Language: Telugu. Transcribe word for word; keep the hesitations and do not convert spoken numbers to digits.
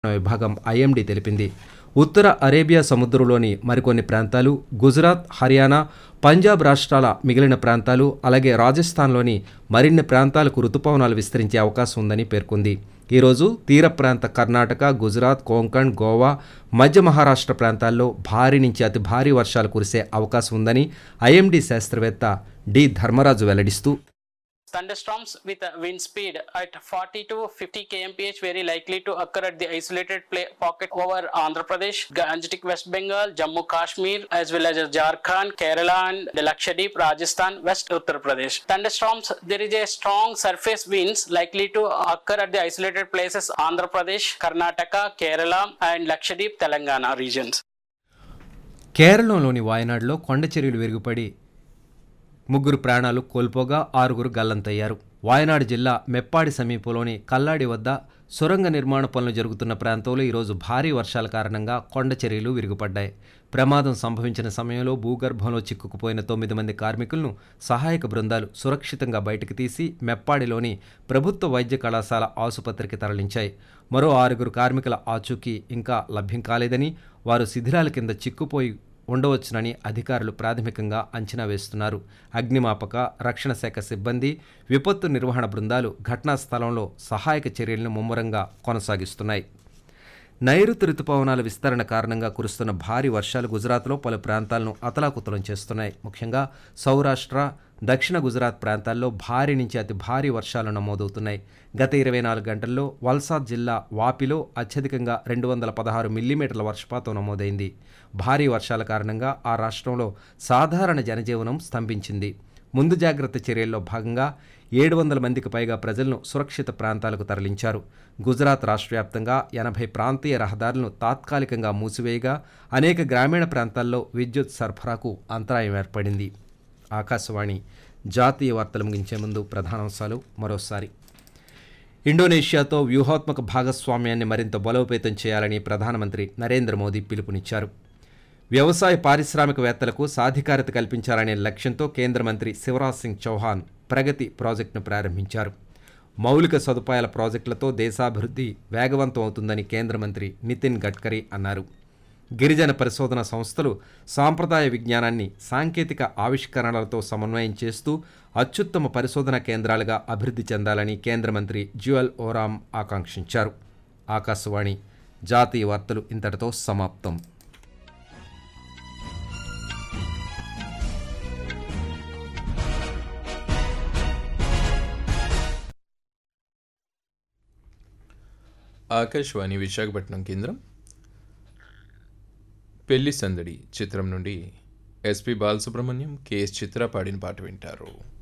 విభాగం ఐఎండీ తెలిపింది. ఉత్తర అరేబియా సముద్రంలోని మరికొన్ని ప్రాంతాలు, గుజరాత్, హర్యానా, పంజాబ్ రాష్ట్రాల మిగిలిన ప్రాంతాలు, అలాగే రాజస్థాన్లోని మరిన్ని ప్రాంతాలకు రుతుపవనాలు విస్తరించే అవకాశం ఉందని పేర్కొంది. ఈరోజు తీర ప్రాంత కర్ణాటక, గుజరాత్, కోంకణ్, గోవా, మధ్య మహారాష్ట్ర ప్రాంతాల్లో భారీ నుంచి అతి భారీ వర్షాలు కురిసే అవకాశం ఉందని ఐఎండీ శాస్త్రవేత్త D Dharmaraju వెల్లడిస్తూ, Thunderstorms with a wind speed at forty to fifty kilometers per hour very likely to occur at the isolated play pocket over Andhra Pradesh, Gangetic West Bengal, Jammu Kashmir, as well as Jharkhand, Kerala and Lakshadweep, Rajasthan, West Uttar Pradesh. Thunderstorms, there is a strong surface winds likely to occur at the isolated places Andhra Pradesh, Karnataka, Kerala and Lakshadweep, Telangana regions. కేరళలోని వాయనాడులో కొండ చర్యలు విరుగుపడి ముగ్గురు ప్రాణాలు కోల్పోగా ఆరుగురు గల్లంతయ్యారు. వాయనాడు జిల్లా మెప్పాడి సమీపంలోని కల్లాడి వద్ద సొరంగ నిర్మాణ పనులు జరుగుతున్న ప్రాంతంలో ఈరోజు భారీ వర్షాల కారణంగా కొండ చర్యలు విరుగుపడ్డాయి. ప్రమాదం సంభవించిన సమయంలో భూగర్భంలో చిక్కుకుపోయిన తొమ్మిది మంది కార్మికులను సహాయక బృందాలు సురక్షితంగా బయటకు తీసి మెప్పాడిలోని ప్రభుత్వ వైద్య కళాశాల ఆసుపత్రికి తరలించాయి. మరో ఆరుగురు కార్మికుల ఆచూకీ ఇంకా లభ్యం కాలేదని, వారు శిథిలాల కింద చిక్కుపోయి ఉండవచ్చునని అధికారులు ప్రాథమికంగా అంచనా వేస్తున్నారు. అగ్నిమాపక, రక్షణ శాఖ సిబ్బంది, విపత్తు నిర్వహణ బృందాలు ఘటనా స్థలంలో సహాయక చర్యలను ముమ్మరంగా కొనసాగిస్తున్నాయి. నైరుతి రుతుపవనాల విస్తరణ కారణంగా కురుస్తున్న భారీ వర్షాలు గుజరాత్లో పలు ప్రాంతాలను అతలాకుతలం చేస్తున్నాయి. ముఖ్యంగా సౌరాష్ట్ర, దక్షిణ గుజరాత్ ప్రాంతాల్లో భారీ నుంచి అతి భారీ వర్షాలు నమోదవుతున్నాయి. గత ఇరవై నాలుగు గంటల్లో వల్సాద్ జిల్లా వాపిలో అత్యధికంగా రెండు వందల పదహారు మిల్లీమీటర్ల వర్షపాతం నమోదైంది. భారీ వర్షాల కారణంగా ఆ రాష్ట్రంలో సాధారణ జనజీవనం స్తంభించింది. ముందు జాగ్రత్త చర్యల్లో భాగంగా ఏడు వందల మందికి పైగా ప్రజలను సురక్షిత ప్రాంతాలకు తరలించారు. గుజరాత్ రాష్ట్ర వ్యాప్తంగా ఎనభై ప్రాంతీయ రహదారులను తాత్కాలికంగా మూసివేయగా అనేక గ్రామీణ ప్రాంతాల్లో విద్యుత్ సరఫరాకు అంతరాయం ఏర్పడింది. ఆకాశవాణి జాతీయ వార్తలు ముగించే ముందు ప్రధానాంశాలు మరోసారి. ఇండోనేషియాతో వ్యూహాత్మక భాగస్వామ్యాన్ని మరింత బలోపేతం చేయాలని ప్రధానమంత్రి నరేంద్ర మోదీ పిలుపునిచ్చారు. వ్యవసాయ పారిశ్రామికవేత్తలకు సాధికారత కల్పించాలనే లక్ష్యంతో కేంద్ర మంత్రి శివరాజ్ సింగ్ చౌహాన్ ప్రగతి ప్రాజెక్టును ప్రారంభించారు. మౌలిక సదుపాయాల ప్రాజెక్టులతో దేశాభివృద్ధి వేగవంతం అవుతుందని కేంద్ర మంత్రి నితిన్ గడ్కరీ అన్నారు. గిరిజన పరిశోధన సంస్థలు సాంప్రదాయ విజ్ఞానాన్ని సాంకేతిక ఆవిష్కరణలతో సమన్వయం చేస్తూ అత్యుత్తమ పరిశోధన కేంద్రాలుగా అభివృద్ధి చెందాలని కేంద్ర మంత్రి జ్యువల్ ఓరామ్ ఆకాంక్షించారు. ఆకాశవాణి జాతీయ వార్తలు ఇంతటితో సమాప్తం. ఆకాశవాణి విశాఖపట్నం కేంద్రం. పెళ్లి సందడి చిత్రం నుండి ఎస్పి బాలసుబ్రహ్మణ్యం, కెఎస్ చిత్ర పాడిన పాట వింటారు.